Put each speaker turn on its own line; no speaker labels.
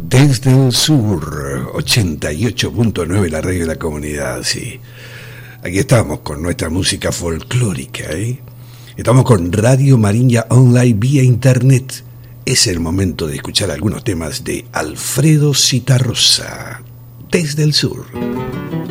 Desde el sur, 88.9, la radio de la comunidad, sí. Aquí estamos con nuestra música folclórica, ¿eh? Estamos con Radio Mariña Online vía internet. Es el momento de escuchar algunos temas de Alfredo Citarrosa, Desde el sur.